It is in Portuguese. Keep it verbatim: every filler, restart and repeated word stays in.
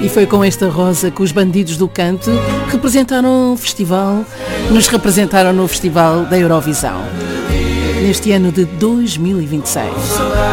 E foi com esta rosa que os Bandidos do Canto representaram o festival, nos representaram no Festival da Eurovisão, neste ano de dois mil e vinte e seis.